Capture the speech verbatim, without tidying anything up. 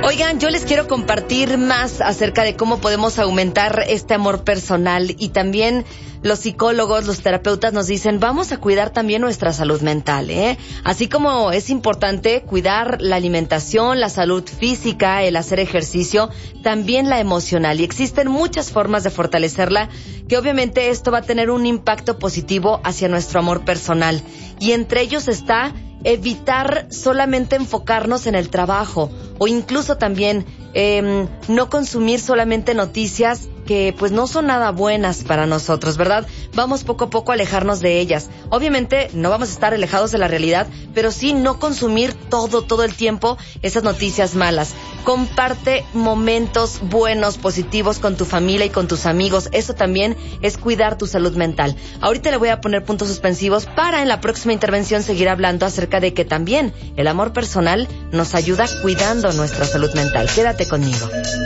Oigan, yo les quiero compartir más acerca de cómo podemos aumentar este amor personal, y también los psicólogos, los terapeutas nos dicen, vamos a cuidar también nuestra salud mental, ¿eh? Así como es importante cuidar la alimentación, la salud física, el hacer ejercicio, también la emocional. Y existen muchas formas de fortalecerla, que obviamente esto va a tener un impacto positivo hacia nuestro amor personal. Y entre ellos está evitar solamente enfocarnos en el trabajo, o incluso también eh, no consumir solamente noticias que pues no son nada buenas para nosotros, ¿verdad? Vamos poco a poco a alejarnos de ellas. Obviamente no vamos a estar alejados de la realidad, pero sí no consumir todo, todo el tiempo esas noticias malas. Comparte momentos buenos, positivos con tu familia y con tus amigos. Eso también es cuidar tu salud mental. Ahorita le voy a poner puntos suspensivos para en la próxima intervención seguir hablando acerca de que también el amor personal nos ayuda cuidando nuestra salud mental. Quédate conmigo.